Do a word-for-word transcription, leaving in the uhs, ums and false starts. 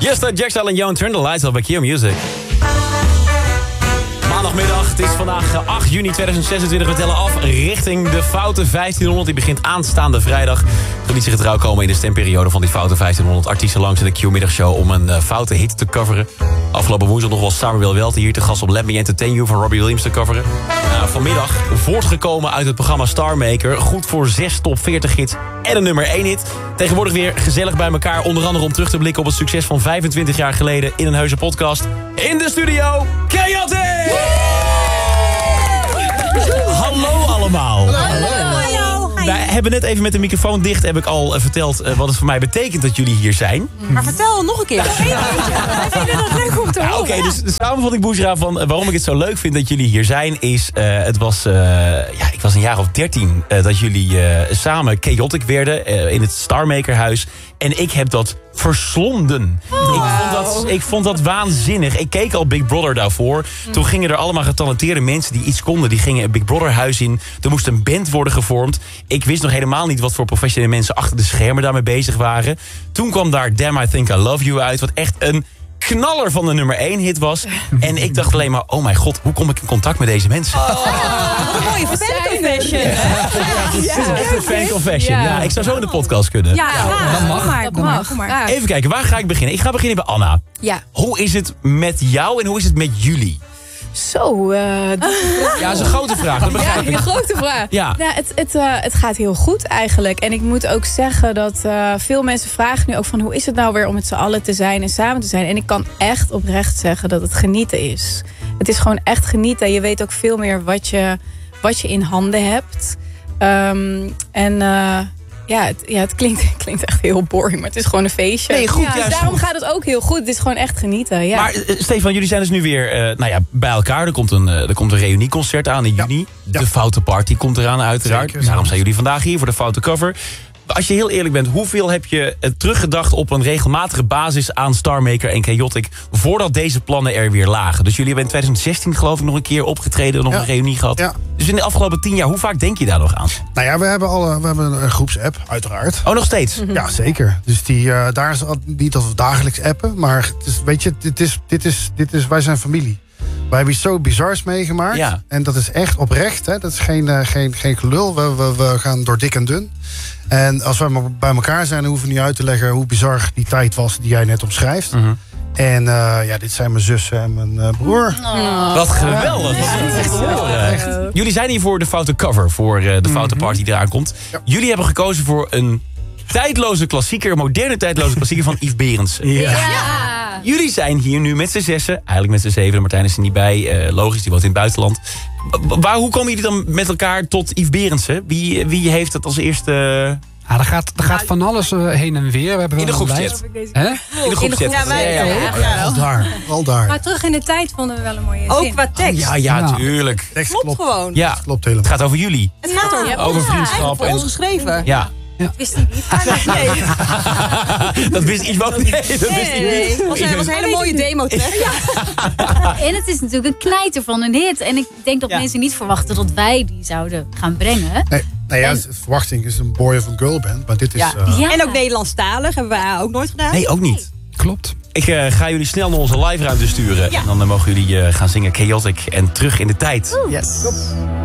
Yes, dat Jack Stal en Joan Turn the Lights Off bij Q Music. Maandagmiddag, het is vandaag acht juni tweeduizend zesentwintig. We tellen af richting de Foute vijftienhonderd. Die begint aanstaande vrijdag. Geniet zich getrouw komen in de stemperiode van die Foute vijftienhonderd. Artiesten langs in de Q-middagshow om een uh, foute hit te coveren. Afgelopen woensdag nog wel Samuel Welte hier te gast op Let Me Entertain You van Robbie Williams te coveren. Uh, vanmiddag voortgekomen uit het programma Starmaker. Goed voor zes top veertig hits en een nummer één hit. Tegenwoordig weer gezellig bij elkaar. Onder andere om terug te blikken op het succes van vijfentwintig jaar geleden in een heuse podcast. In de studio, Chaotic! Hallo allemaal. Hallo. Wij hebben net even met de microfoon dicht heb ik al uh, verteld uh, wat het voor mij betekent dat jullie hier zijn. Maar vertel nog een keer. Wij vinden dat leuk om te Ja, horen. Oké, okay, dus de samenvatting, Boezra, van uh, waarom ik het zo leuk vind dat jullie hier zijn is, uh, het was, uh, ja, ik was een jaar of dertien uh, dat jullie uh, samen Chaotic werden uh, in het Starmakerhuis. En ik heb dat verslonden. Oh. Ik, vond dat, ik vond dat waanzinnig. Ik keek al Big Brother daarvoor. Mm. Toen gingen er allemaal getalenteerde mensen die iets konden. Die gingen een Big Brother huis in. Er moest een band worden gevormd. Ik wist nog helemaal niet wat voor professionele mensen achter de schermen daarmee bezig waren. Toen kwam daar Damn I Think I Love You uit. Wat echt een knaller van de nummer één hit was. En ik dacht alleen maar, oh mijn god, hoe kom ik in contact met deze mensen? Oh, een mooie fan-confession. Echt een fan-confession. Ja, ik zou zo in de podcast kunnen. Ja, ja, dat mag. Maar, dat mag. mag. Even kijken, waar ga ik beginnen? Ik ga beginnen bij Anna. Ja. Hoe is het met jou en hoe is het met jullie? Zo, uh, ja, dat is een grote vraag, dat begrijp ik. Ja, een grote vraag. Ja. Ja, het, het, uh, het gaat heel goed eigenlijk. En ik moet ook zeggen dat uh, veel mensen vragen nu ook van hoe is het nou weer om met z'n allen te zijn en samen te zijn. En ik kan echt oprecht zeggen dat het genieten is. Het is gewoon echt genieten. Je weet ook veel meer wat je, wat je in handen hebt. Um, en uh, ja, het, ja, het klinkt, klinkt echt heel boring, maar het is gewoon een feestje. Nee, goed, ja, dus juist daarom goed. gaat het ook heel goed. Het is gewoon echt genieten. Ja. Maar uh, Stefan, jullie zijn dus nu weer uh, nou ja, bij elkaar. Er komt een, uh, er komt een reunieconcert aan in juni. Ja. De Foute Party komt eraan uiteraard. Zeker, Daarom zijn jullie vandaag hier voor de Foute Cover. Als je heel eerlijk bent, hoeveel heb je teruggedacht op een regelmatige basis aan Starmaker en Chaotic voordat deze plannen er weer lagen? Dus jullie hebben in twintig zestien geloof ik nog een keer opgetreden, nog ja. een reunie gehad. Ja. Dus in de afgelopen tien jaar, hoe vaak denk je daar nog aan? Nou ja, we hebben, al, we hebben een groepsapp, uiteraard. Oh, nog steeds? Mm-hmm. Ja, zeker. Dus die, uh, daar is niet dat we dagelijks appen, maar het is, weet je, dit is, dit is, dit is, wij zijn familie. Wij hebben iets zo bizars meegemaakt. Ja. En dat is echt oprecht. Hè? Dat is geen, uh, geen, geen gelul. We, we, we gaan door dik en dun. En als we bij elkaar zijn, dan hoeven we niet uit te leggen hoe bizar die tijd was die jij net omschrijft. Mm-hmm. En uh, ja, dit zijn mijn zussen en mijn uh, broer. Oh. Wat geweldig. Ja, ja. Jullie zijn hier voor de Foute Cover, voor uh, de Foute Party die eraan komt. Ja. Jullie hebben gekozen voor een tijdloze klassieker, een moderne tijdloze klassieker van Yves Berendsen. Ja. Ja. Jullie zijn hier nu met z'n zessen, eigenlijk met z'n zeven. Martijn is er niet bij, uh, logisch, die woont in het buitenland. Waar, hoe komen jullie dan met elkaar tot Yves Berendsen? Wie, wie heeft het als eerste... Ja, er gaat, er gaat van alles uh, heen en weer. We hebben in de groepschat. Hè? In de groepschat. Ja, wij, ja, ja, ja, ja. Al daar, al daar. Maar terug in de tijd vonden we wel een mooie Ook zin. qua tekst. Oh, ja, ja, ja, tuurlijk. Tekst klopt, klopt gewoon. Ja, tekst klopt helemaal. Het gaat over jullie. Het gaat over, ja, over vriendschap. Voor En... ons geschreven. Ja. Ja. Wist hij niet. Nee. Dat wist iets wat. Nee, dat wist nee, hij nee, niet. Het was, was een hele mooie demo track. Ja. En het is natuurlijk een knijter van een hit. En ik denk dat ja. mensen niet verwachten dat wij die zouden gaan brengen. Nee, nee ja, en... verwachting is een boy of een girl band. Maar dit is... Ja. Uh... Ja. En ook Nederlandstalig hebben we ook nooit gedaan. Nee, ook niet. Klopt. Ik uh, ga jullie snel naar onze live ruimte sturen. Ja. En dan uh, mogen jullie uh, gaan zingen Chaotic en Terug in de Tijd. Yes.